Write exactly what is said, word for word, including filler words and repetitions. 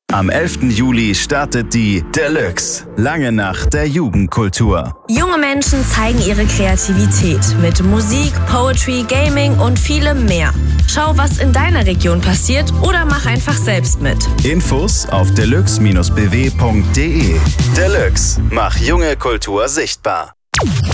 Am elften Juli startet die Deluxe, lange Nacht der Jugendkultur. Junge Menschen zeigen ihre Kreativität mit Musik, Poetry, Gaming und vielem mehr. Schau, was in deiner Region passiert oder mach einfach selbst mit. Infos auf deluxe Bindestrich b w punkt de. Deluxe, mach junge Kultur sichtbar.